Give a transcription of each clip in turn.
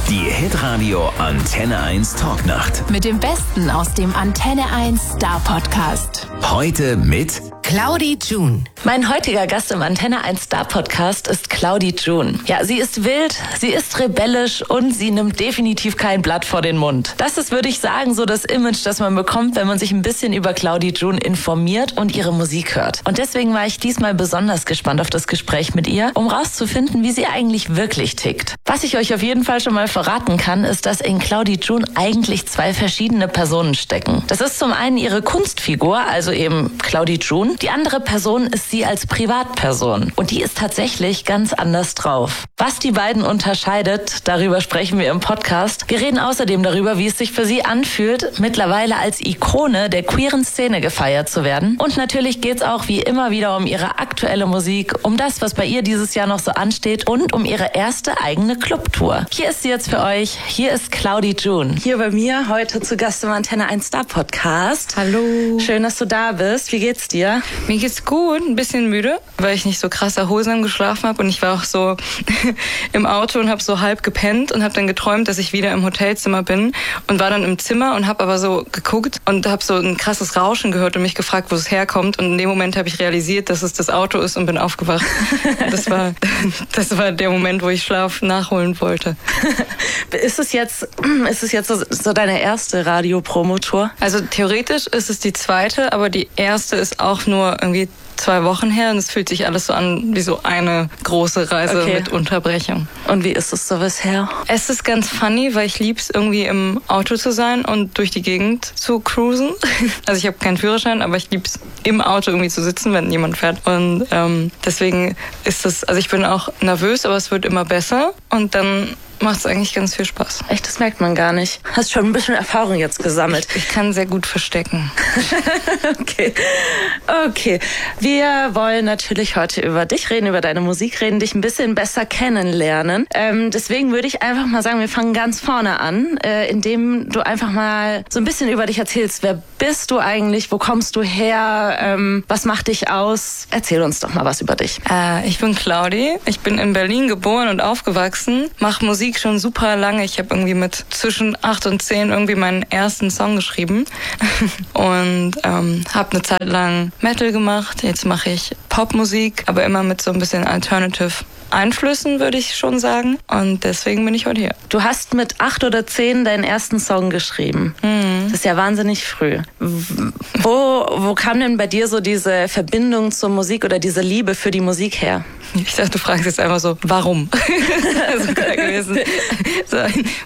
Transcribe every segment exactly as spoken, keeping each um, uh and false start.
Die Hitradio Antenne eins Talknacht. Mit dem Besten aus dem Antenne eins Star Podcast. Heute mit Claudi June. Mein heutiger Gast im Antenne eins Star Podcast ist Claudi June. Ja, sie ist wild, sie ist rebellisch und sie nimmt definitiv kein Blatt vor den Mund. Das ist, würde ich sagen, so das Image, das man bekommt, wenn man sich ein bisschen über Claudi June informiert und ihre Musik hört. Und deswegen war ich diesmal besonders gespannt auf das Gespräch mit ihr, um rauszufinden, wie sie eigentlich wirklich tickt. Was ich euch auf jeden Fall schon mal verraten kann, ist, dass in Claudi June eigentlich zwei verschiedene Personen stecken. Das ist zum einen ihre Kunstfigur, also eben Claudi June. Die andere Person ist sie als Privatperson. Und die ist tatsächlich ganz anders drauf. Was die beiden unterscheidet, darüber sprechen wir im Podcast. Wir reden außerdem darüber, wie es sich für sie anfühlt, mittlerweile als Ikone der queeren Szene gefeiert zu werden. Und natürlich geht es auch wie immer wieder um ihre aktuelle Musik, um das, was bei ihr dieses Jahr noch so ansteht und um ihre erste eigene Clubtour. Hier ist sie jetzt für euch. Hier ist Claudi June. Hier bei mir heute zu Gast im Antenne eins Star Podcast. Hallo. Schön, dass du da bist. Wie geht's dir? Mir geht's gut, ein bisschen müde, weil ich nicht so krass erholsam geschlafen habe und ich war auch so im Auto und habe so halb gepennt und habe dann geträumt, dass ich wieder im Hotelzimmer bin und war dann im Zimmer und habe aber so geguckt und habe so ein krasses Rauschen gehört und mich gefragt, wo es herkommt, und in dem Moment habe ich realisiert, dass es das Auto ist und bin aufgewacht. Das war, das war der Moment, wo ich Schlaf nachholen wollte. Ist es jetzt, ist es jetzt so, so deine erste Radio-Promotour? Also theoretisch ist es die zweite, aber die erste ist auch nur irgendwie zwei Wochen her und es fühlt sich alles so an wie so eine große Reise okay. mit Unterbrechung. Und wie ist es so bisher? Es ist ganz funny, weil ich lieb's irgendwie im Auto zu sein und durch die Gegend zu cruisen. Also ich habe keinen Führerschein, aber ich lieb's im Auto irgendwie zu sitzen, wenn jemand fährt. Und ähm, deswegen ist es, also ich bin auch nervös, aber es wird immer besser und dann macht es eigentlich ganz viel Spaß. Echt, das merkt man gar nicht. Hast schon ein bisschen Erfahrung jetzt gesammelt. Ich, ich kann sehr gut verstecken. Okay. Okay. Wir wollen natürlich heute über dich reden, über deine Musik reden, dich ein bisschen besser kennenlernen. Ähm, deswegen würde ich einfach mal sagen, wir fangen ganz vorne an, äh, indem du einfach mal so ein bisschen über dich erzählst. Wer bist du eigentlich? Wo kommst du her? Ähm, was macht dich aus? Erzähl uns doch mal was über dich. Äh, ich bin Claudi. Ich bin in Berlin geboren und aufgewachsen. Mache Musik schon super lange. Ich habe irgendwie mit zwischen acht und zehn irgendwie meinen ersten Song geschrieben und ähm, habe eine Zeit lang Metal gemacht. Jetzt mache ich Popmusik, aber immer mit so ein bisschen Alternative Einflüssen, würde ich schon sagen. Und deswegen bin ich heute hier. Du hast mit acht oder zehn deinen ersten Song geschrieben. Mhm. Das ist ja wahnsinnig früh. Wo, wo kam denn bei dir so diese Verbindung zur Musik oder diese Liebe für die Musik her? Ich dachte, du fragst jetzt einfach so, warum? So klar gewesen. So,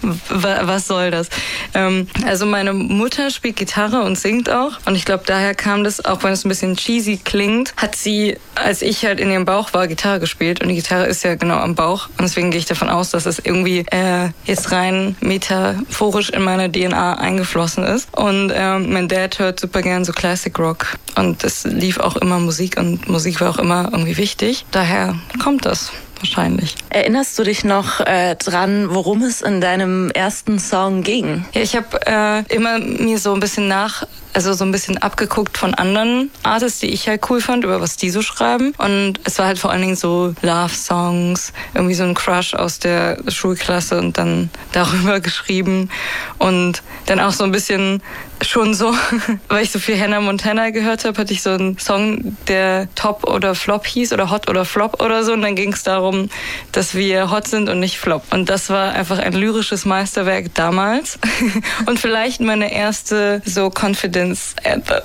was soll das? Ähm, also meine Mutter spielt Gitarre und singt auch. Und ich glaube, daher kam das, auch wenn es ein bisschen cheesy klingt, hat sie, als ich halt in ihrem Bauch war, Gitarre gespielt. Und die Gitarre ist ja genau am Bauch. Und deswegen gehe ich davon aus, dass es irgendwie äh, jetzt rein metaphorisch in meine D N A eingeflossen ist. Und ähm, mein Dad hört super gern so Classic Rock. Und es lief auch immer Musik und Musik war auch immer irgendwie wichtig. Daher kommt das wahrscheinlich. Erinnerst du dich noch äh, dran, worum es in deinem ersten Song ging? Ja, ich habe äh, immer mir so ein bisschen nach, also so ein bisschen abgeguckt von anderen Artists, die ich halt cool fand, über was die so schreiben. Und es war halt vor allen Dingen so Love-Songs, irgendwie so ein Crush aus der Schulklasse und dann darüber geschrieben. Und dann auch so ein bisschen schon so, weil ich so viel Hannah Montana gehört habe, hatte ich so einen Song, der Top oder Flop hieß oder Hot oder Flop oder so. Und dann ging es darum, dass wir hot sind und nicht flop. Und das war einfach ein lyrisches Meisterwerk damals. Und vielleicht meine erste so Confidence Anthem.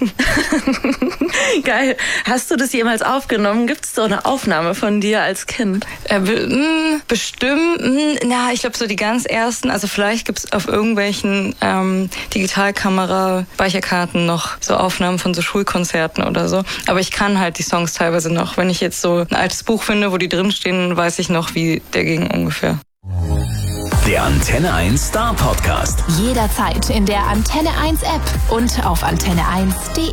Geil. Hast du das jemals aufgenommen? Gibt es so eine Aufnahme von dir als Kind? Äh, be- mh, bestimmt. Mh, na, ich glaube so die ganz ersten. Also vielleicht gibt es auf irgendwelchen ähm, Digitalkamera, Speicherkarten noch so Aufnahmen von so Schulkonzerten oder so. Aber ich kann halt die Songs teilweise noch. Wenn ich jetzt so ein altes Buch finde, wo die drinstehen, weiß ich noch, wie der ging ungefähr. Der Antenne eins Star Podcast. Jederzeit in der Antenne eins App und auf antenne eins punkt de.